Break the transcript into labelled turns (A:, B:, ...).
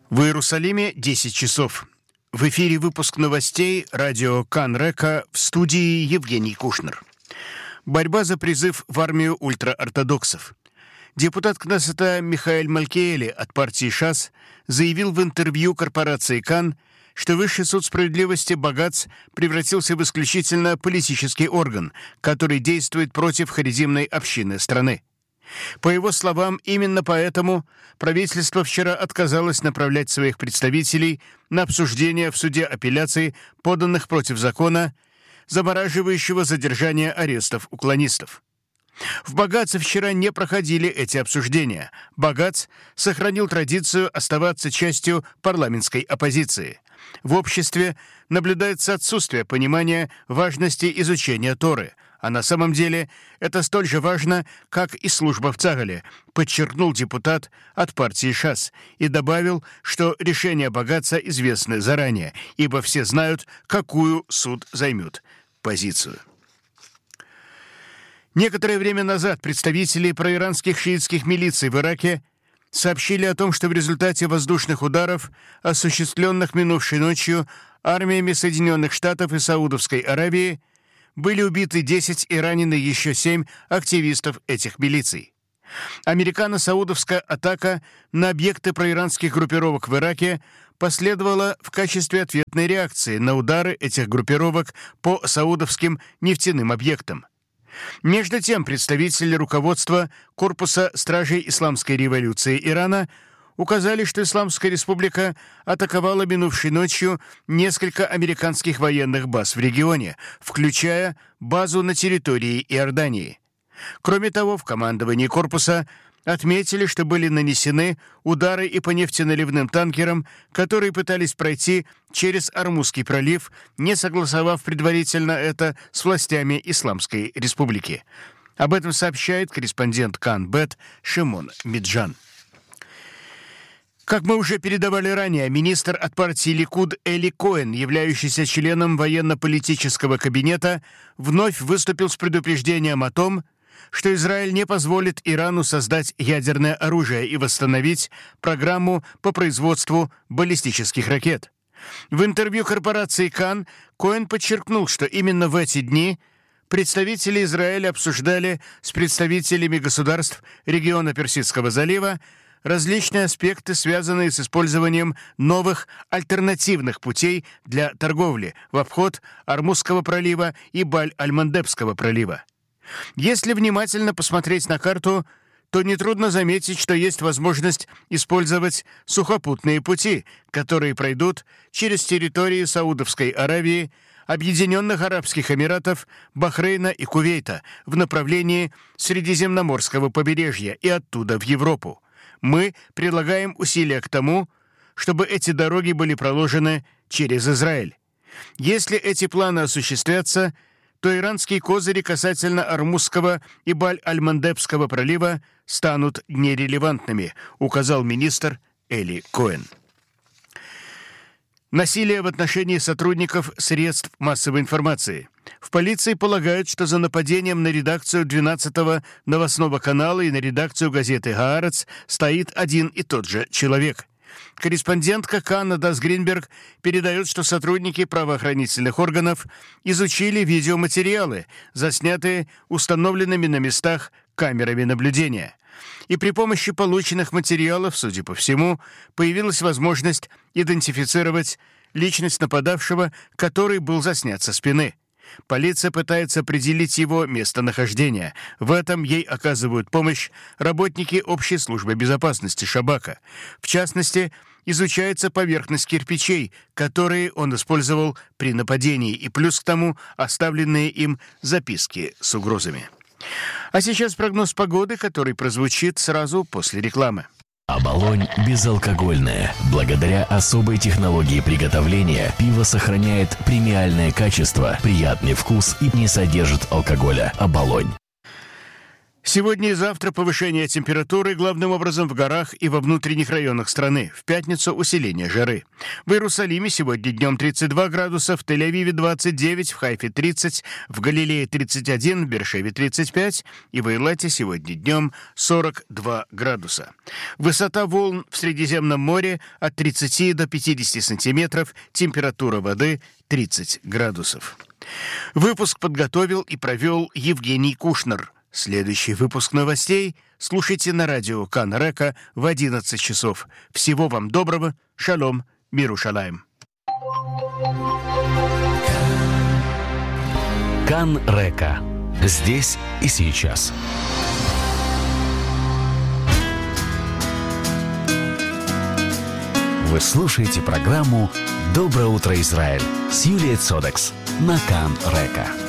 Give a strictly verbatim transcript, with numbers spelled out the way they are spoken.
A: В Иерусалиме десять часов. В эфире выпуск новостей радио Кан-Река, в студии Евгений Кушнер. Борьба за призыв в армию ультраортодоксов. Депутат Кнессета Михаэль Малькиэли от партии ШАС заявил в интервью корпорации Кан, что Высший суд справедливости Багац превратился в исключительно политический орган, который действует против харизимной общины страны. По его словам, именно поэтому правительство вчера отказалось направлять своих представителей на обсуждение в суде апелляций, поданных против закона, замораживающего задержание арестов уклонистов. В Багаце вчера не проходили эти обсуждения. Багац сохранил традицию оставаться частью парламентской оппозиции. В обществе наблюдается отсутствие понимания важности изучения Торы, а на самом деле это столь же важно, как и служба в Цагале, подчеркнул депутат от партии ШАС и добавил, что решения Багаца известны заранее, ибо все знают, какую суд займет позицию. Некоторое время назад представители проиранских шиитских милиций в Ираке сообщили о том, что в результате воздушных ударов, осуществленных минувшей ночью армиями Соединенных Штатов и Саудовской Аравии, были убиты десять и ранены еще семь активистов этих милиций. Американо-саудовская атака на объекты проиранских группировок в Ираке последовала в качестве ответной реакции на удары этих группировок по саудовским нефтяным объектам. Между тем, представители руководства Корпуса стражей Исламской революции Ирана указали, что Исламская республика атаковала минувшей ночью несколько американских военных баз в регионе, включая базу на территории Иордании. Кроме того, в командовании корпуса отметили, что были нанесены удары и по нефтеналивным танкерам, которые пытались пройти через Ормузский пролив, не согласовав предварительно это с властями Исламской республики. Об этом сообщает корреспондент Кан-Бет Шимон Миджан. Как мы уже передавали ранее, министр от партии Ликуд Эли Коэн, являющийся членом военно-политического кабинета, вновь выступил с предупреждением о том, что Израиль не позволит Ирану создать ядерное оружие и восстановить программу по производству баллистических ракет. В интервью корпорации Кан Коэн подчеркнул, что именно в эти дни представители Израиля обсуждали с представителями государств региона Персидского залива различные аспекты, связанные с использованием новых альтернативных путей для торговли в обход Ормузского пролива и Баль-аль-Мандебского пролива. Если внимательно посмотреть на карту, то нетрудно заметить, что есть возможность использовать сухопутные пути, которые пройдут через территории Саудовской Аравии, Объединенных Арабских Эмиратов, Бахрейна и Кувейта в направлении Средиземноморского побережья и оттуда в Европу. Мы предлагаем усилия к тому, чтобы эти дороги были проложены через Израиль. Если эти планы осуществятся, то иранские козыри касательно Ормузского и Баль-аль-Мандебского пролива станут нерелевантными, указал министр Эли Коэн. Насилие в отношении сотрудников средств массовой информации. В полиции полагают, что за нападением на редакцию двенадцатого новостного канала и на редакцию газеты «Гаарец» стоит один и тот же человек. Корреспондентка Кан Адас Гринберг передает, что сотрудники правоохранительных органов изучили видеоматериалы, заснятые установленными на местах камерами наблюдения. И при помощи полученных материалов, судя по всему, появилась возможность идентифицировать личность нападавшего, который был заснят со спины. Полиция пытается определить его местонахождение. В этом ей оказывают помощь работники общей службы безопасности Шабака. В частности, изучается поверхность кирпичей, которые он использовал при нападении, и плюс к тому оставленные им записки с угрозами. А сейчас прогноз погоды, который прозвучит сразу после рекламы.
B: Оболонь безалкогольное. Благодаря особой технологии приготовления пиво сохраняет премиальное качество, приятный вкус и не содержит алкоголя. Оболонь.
A: Сегодня и завтра повышение температуры, главным образом в горах и во внутренних районах страны. В пятницу усиление жары. В Иерусалиме сегодня днем тридцать два градуса, в Тель-Авиве двадцать девять, в Хайфе тридцать, в Галилее тридцать один, в Бершеве тридцать пять и в Эйлате сегодня днем сорок два градуса. Высота волн в Средиземном море от тридцати до пятидесяти сантиметров, температура воды тридцать градусов. Выпуск подготовил и провел Евгений Кушнер. Следующий выпуск новостей слушайте на радио Кан Река в одиннадцать часов. Всего вам доброго. Шалом. Мирушалаем.
B: Кан Река. Здесь и сейчас. Вы слушаете программу «Доброе утро, Израиль» с Юлией Цодекс на Кан Река.